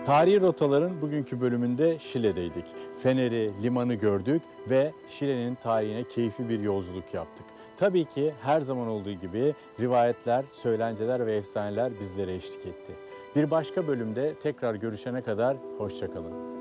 Tarihi rotaların bugünkü bölümünde Şile'deydik. Fener'i, limanı gördük ve Şile'nin tarihine keyifli bir yolculuk yaptık. Tabii ki her zaman olduğu gibi rivayetler, söylenceler ve efsaneler bizlere eşlik etti. Bir başka bölümde tekrar görüşene kadar hoşça kalın.